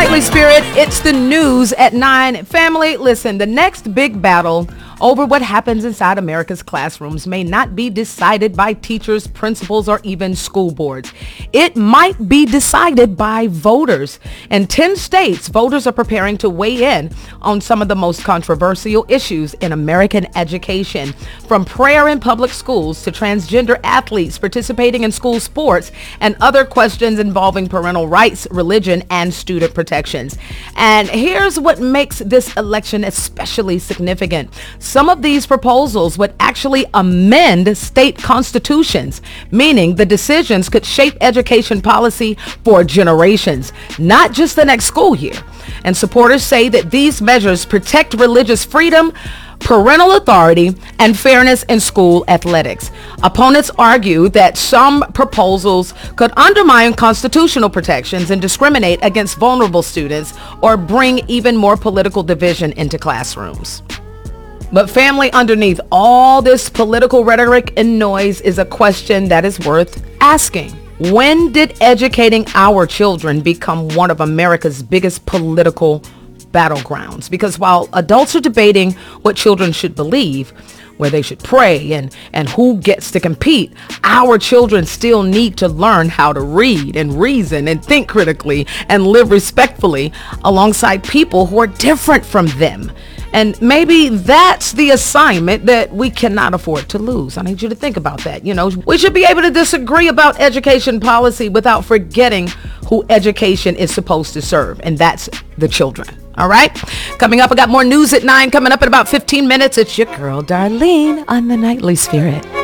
Nightly Spirit, it's the news at 9. Family, listen, the next big battle over what happens inside America's classrooms may not be decided by teachers, principals, or even school boards. It might be decided by voters. In 10 states, voters are preparing to weigh in on some of the most controversial issues in American education, from prayer in public schools to transgender athletes participating in school sports and other questions involving parental rights, religion, and student protections. And here's what makes this election especially significant. Some of these proposals would actually amend state constitutions, meaning the decisions could shape education policy for generations, not just the next school year. And supporters say that these measures protect religious freedom, parental authority, and fairness in school athletics. Opponents argue that some proposals could undermine constitutional protections and discriminate against vulnerable students or bring even more political division into classrooms. But family, underneath all this political rhetoric and noise is a question that is worth asking. When did educating our children become one of America's biggest political battlegrounds? Because while adults are debating what children should believe, where they should pray, and who gets to compete, our children still need to learn how to read and reason and think critically and live respectfully alongside people who are different from them. And maybe that's the assignment that we cannot afford to lose. I need you to think about that. You know, we should be able to disagree about education policy without forgetting who education is supposed to serve, and that's the children. All right. Coming up, I got more news at 9 coming up in about 15 minutes. It's your girl, Darlene, on the Nightly Spirit.